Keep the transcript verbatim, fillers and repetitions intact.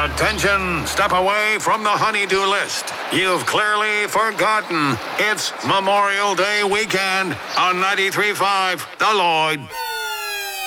Attention, step away from the honey-do list. You've clearly forgotten it's Memorial Day weekend on ninety-three point five The Lloyd.